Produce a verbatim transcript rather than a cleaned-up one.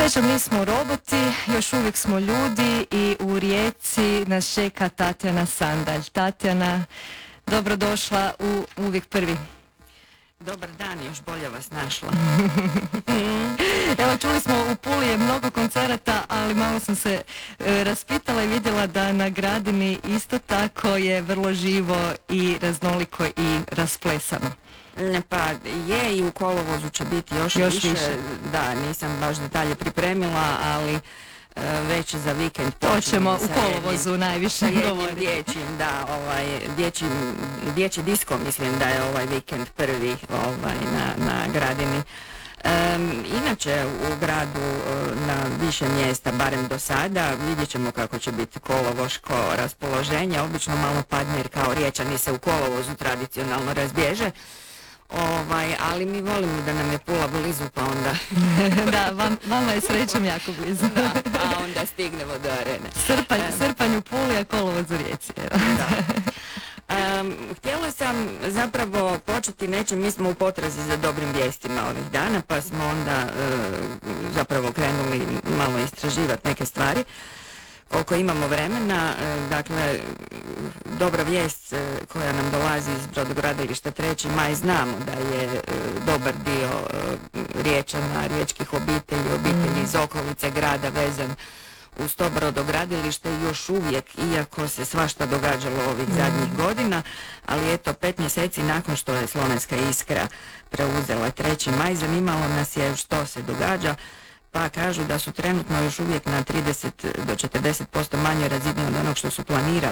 Srećom nismo roboti, još uvijek smo ljudi i u Rijeci nas čeka Tatjana Sandalj. Tatjana, dobrodošla u Uvijek prvi. Dobar dan, još bolje vas našla. Evo, čuli smo u Puli je mnogo koncerata, ali malo sam se e, raspitala i vidjela da na Gradini isto tako je vrlo živo i raznoliko i rasplesano. Pa je, i u kolovozu će biti još, još više. više. Da, nisam baš detalje pripremila, ali e, već za vikend To ćemo u kolovozu najviše govoriti. Dječjim, da, ovaj, dječjim, dječji disko, mislim da je ovaj vikend prvi ovaj, na, na Gradini. Um, inače u gradu na više mjesta, barem do sada, vidjet ćemo kako će biti kolovoško raspoloženje. Obično malo padne jer kao Riječani se u kolovozu tradicionalno razbježe. Ovaj, ali mi volimo da nam je Pula blizu, pa onda... Da, vam, vama je srećom jako blizu. Da, a onda stignemo do arene. Srpanj, srpanj u Puli, a kolovoz u Rijeci. Da. Um, htjela sam zapravo početi nečim, mi smo u potrazi za dobrim vijestima ovih dana, pa smo onda uh, zapravo krenuli malo istraživati neke stvari. Koliko imamo vremena, dakle, dobra vijest koja nam dolazi iz brodogradilišta treći maj, znamo da je dobar dio Riječana, riječkih obitelji, obitelji iz okolice grada vezan uz to brodogradilište još uvijek, iako se svašta događalo ovih zadnjih godina, ali eto, pet mjeseci nakon što je Slovenska Iskra preuzela treći maj, zanimalo nas je što se događa. Pa kažu da su trenutno još uvijek na trideset do četrdeset posto manje razine od onog što su planirali